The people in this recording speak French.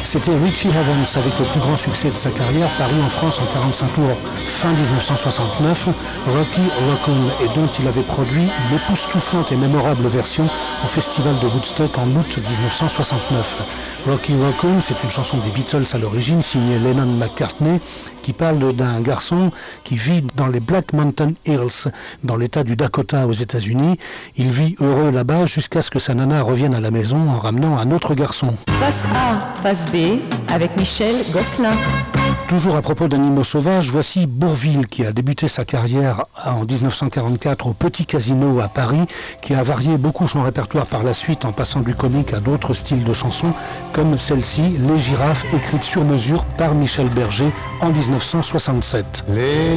C'était Richie Havens avec le plus grand succès de sa carrière, paru en France en 45 tours fin 1969, Rocky Raccoon, et dont il avait produit l'époustouflante et mémorable version au festival de Woodstock en août 1969. Rocky Raccoon, c'est une chanson des Beatles à l'origine, signée Lennon-McCartney, qui parle d'un garçon qui vit dans les Black Mountain Hills, dans l'état du Dakota aux États-Unis. Il vit heureux là-bas jusqu'à ce que sa nana revienne à la maison en ramenant un autre garçon. Face A, face B, avec Michel Gosselin. Toujours à propos d'animaux sauvages, voici Bourvil qui a débuté sa carrière en 1944 au Petit Casino à Paris, qui a varié beaucoup son répertoire par la suite en passant du comique à d'autres styles de chansons, comme celle-ci, Les Girafes, écrite sur mesure par Michel Berger en 1967.